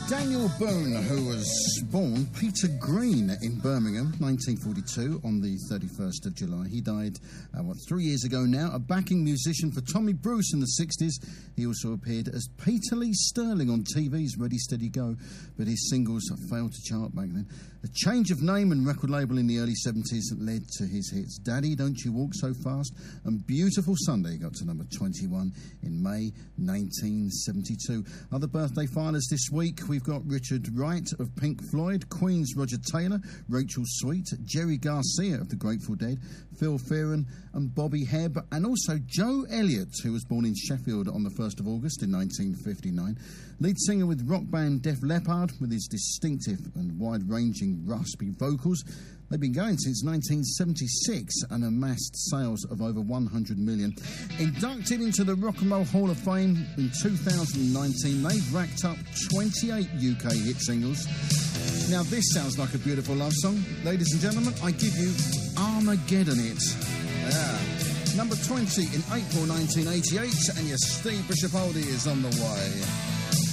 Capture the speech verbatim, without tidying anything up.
Daniel Boone, who was born Peter Green in Birmingham, nineteen forty-two, on the thirty-first of July. He died, uh, what, three years ago now, a backing musician for Tommy Bruce in the sixties. He also appeared as Peter Lee Sterling on T V's Ready, Steady, Go, but his singles failed to chart back then. A change of name and record label in the early seventies that led to his hits Daddy, Don't You Walk So Fast, and Beautiful Sunday got to number twenty-one in May nineteen seventy-two. Other birthday filers this week, we've got Richard Wright of Pink Floyd, Queen's Roger Taylor, Rachel Sweet, Jerry Garcia of the Grateful Dead, Phil Fearon and Bobby Hebb, and also Joe Elliott, who was born in Sheffield on the first of August in nineteen fifty-nine. Lead singer with rock band Def Leppard, with his distinctive and wide-ranging raspy vocals. They've been going since nineteen seventy-six and amassed sales of over one hundred million. Inducted into the Rock and Roll Hall of Fame in two thousand nineteen, they've racked up twenty-eight U K hit singles. Now this sounds like a beautiful love song. Ladies and gentlemen, I give you Armageddon It. Yeah. Number twenty in April nineteen eighty-eight, and your Steve Bishop oldie is on the way.